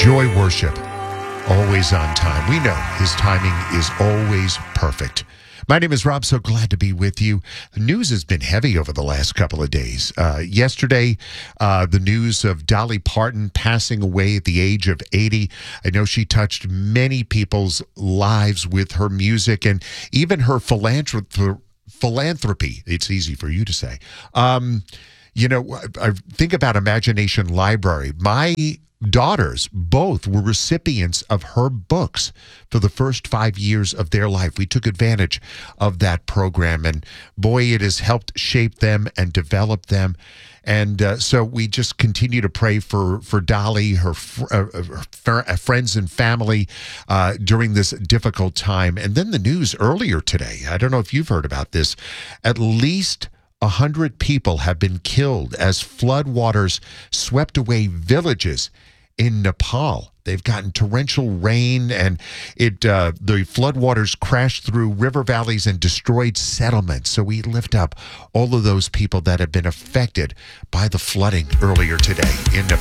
Joy Worship, always on time. We know his timing is always perfect. My name is Rob, so glad to be with you. The news has been heavy over the last couple of days. Yesterday, the news of Dolly Parton passing away at the age of 80. I know she touched many people's lives with her music and even her philanthropy. It's easy for you to say. I think about Imagination Library. My daughters both were recipients of her books for the first 5 years of their life. We took advantage of that program, and boy, it has helped shape them and develop them. And so we just continue to pray for Dolly, her friends and family during this difficult time. And then the news earlier today, I don't know if you've heard about this, at least 100 people have been killed as floodwaters swept away villages in Nepal. They've gotten torrential rain, and the floodwaters crashed through river valleys and destroyed settlements. So we lift up all of those people that have been affected by the flooding earlier today in Nepal.